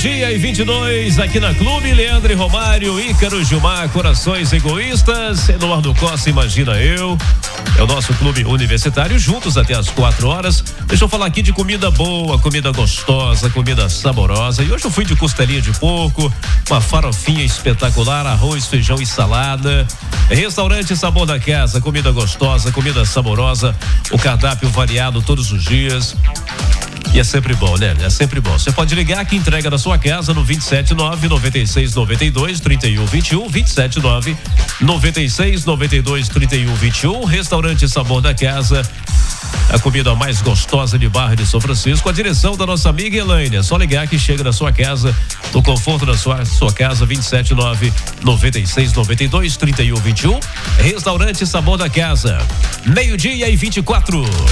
Meio-dia e 22 aqui na Clube. Leandro e Romário, Ícaro, Gilmar, Corações Egoístas, Eduardo Costa, Imagina Eu. É o nosso clube universitário, juntos até as 4 horas. Deixa eu falar aqui de comida boa, comida gostosa, comida saborosa. E hoje eu fui de costelinha de porco, uma farofinha espetacular, arroz, feijão e salada. Restaurante Sabor da Casa, comida gostosa, comida saborosa, o cardápio variado todos os dias. E é sempre bom, né? É sempre bom. Você pode ligar que entrega na sua casa no 279-9692-3121, 279-9692-3121. Restaurante Sabor da Casa, a comida mais gostosa de Barra de São Francisco, a direção da nossa amiga Elaine. É só ligar que chega na sua casa, no conforto da sua casa, 279-9692-3121. Restaurante Sabor da Casa. Meio-dia e 24.